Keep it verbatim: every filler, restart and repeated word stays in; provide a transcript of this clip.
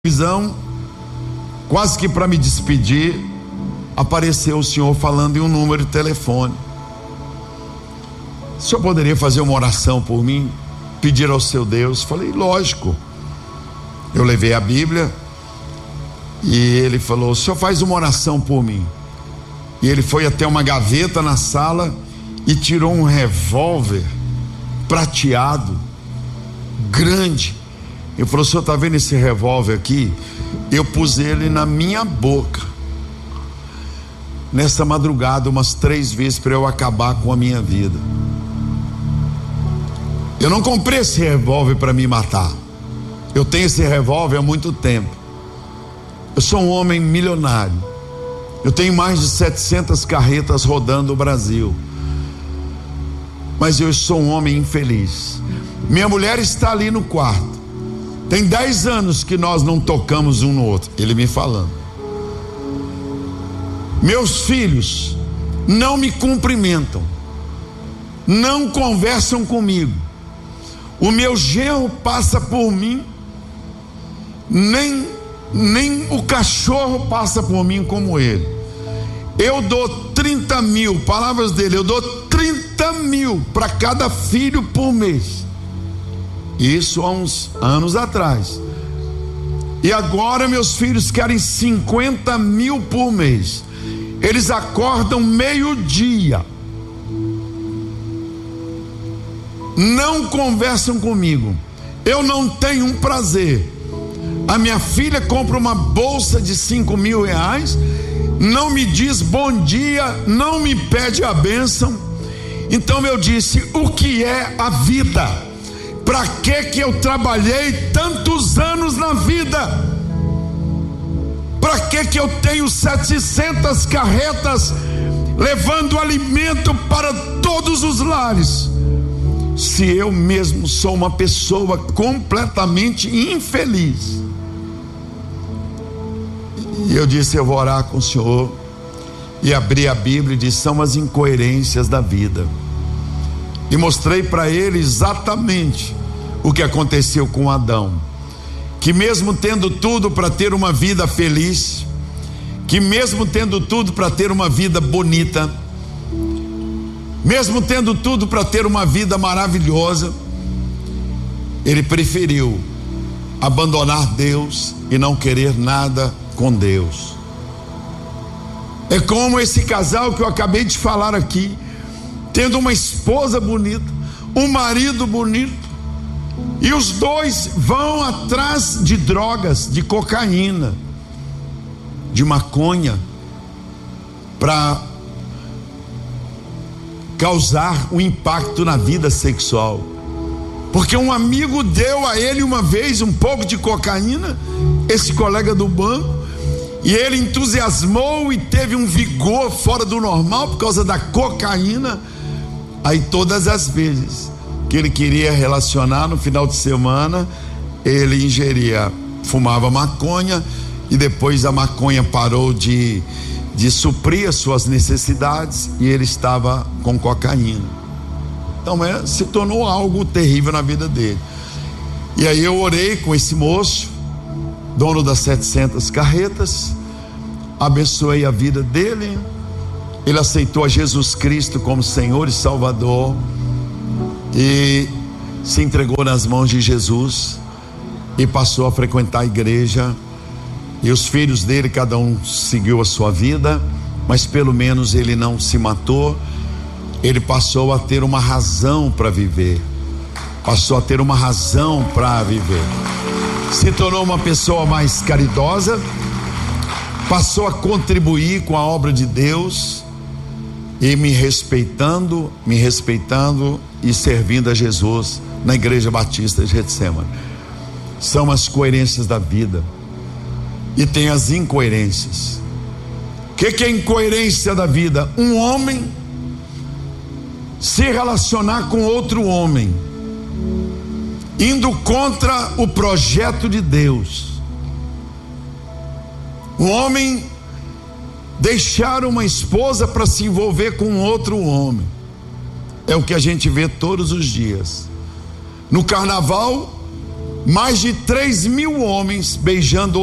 visão, quase que para me despedir, apareceu o senhor falando em um número de telefone. O senhor poderia fazer uma oração por mim? Pedir ao seu Deus? Falei, lógico. Eu levei a Bíblia e ele falou, o senhor faz uma oração por mim. E ele foi até uma gaveta na sala e tirou um revólver prateado, grande. Ele falou, o senhor está vendo esse revólver aqui? Eu pus ele na minha boca nessa madrugada umas três vezes para eu acabar com a minha vida. Eu não comprei esse revólver para me matar. Eu tenho esse revólver há muito tempo. Eu sou um homem milionário. Eu tenho mais de setecentas carretas rodando o Brasil. Mas eu sou um homem infeliz. Minha mulher está ali no quarto. Tem dez anos que nós não tocamos um no outro. Ele me falando. Meus filhos não me cumprimentam, não conversam comigo. O meu genro passa por mim, nem, nem o cachorro passa por mim como ele. Eu dou trinta mil, palavras dele, eu dou trinta mil para cada filho por mês. Isso há uns anos atrás. E agora meus filhos querem cinquenta mil por mês. Eles acordam meio-dia, não conversam comigo. Eu não tenho um prazer. A minha filha compra uma bolsa de cinco mil reais, não me diz bom dia, não me pede a bênção. Então eu disse, o que é a vida? Para que que eu trabalhei tantos anos na vida? Para que que eu tenho setecentas carretas levando alimento para todos os lares, se eu mesmo sou uma pessoa completamente infeliz? E eu disse, eu vou orar com o senhor. E abri a Bíblia e disse, são as incoerências da vida. E mostrei para ele exatamente o que aconteceu com Adão, que mesmo tendo tudo para ter uma vida feliz, que mesmo tendo tudo para ter uma vida bonita, mesmo tendo tudo para ter uma vida maravilhosa, ele preferiu abandonar Deus e não querer nada com Deus. É como esse casal que eu acabei de falar aqui, tendo uma esposa bonita, um marido bonito, e os dois vão atrás de drogas, de cocaína, de maconha, para causar um impacto na vida sexual. Porque um amigo deu a ele uma vez um pouco de cocaína, esse colega do banco, e ele entusiasmou e teve um vigor fora do normal por causa da cocaína. Aí todas as vezes que ele queria relacionar no final de semana, ele ingeria, fumava maconha, e depois a maconha parou de, de suprir as suas necessidades e ele estava com cocaína. Então é, se tornou algo terrível na vida dele. E aí eu orei com esse moço, dono das setecentas carretas, abençoei a vida dele. Ele aceitou a Jesus Cristo como Senhor e Salvador e se entregou nas mãos de Jesus e passou a frequentar a igreja. E os filhos dele, cada um seguiu a sua vida, mas pelo menos ele não se matou. Ele passou a ter uma razão para viver, passou a ter uma razão para viver, se tornou uma pessoa mais caridosa, passou a contribuir com a obra de Deus e me respeitando, me respeitando e servindo a Jesus na Igreja Batista de Getsemane. São as coerências da vida. E tem as incoerências. O que, que é incoerência da vida? Um homem se relacionar com outro homem, indo contra o projeto de Deus. Um homem deixar uma esposa para se envolver com outro homem. É o que a gente vê todos os dias. No carnaval, mais de três mil homens beijando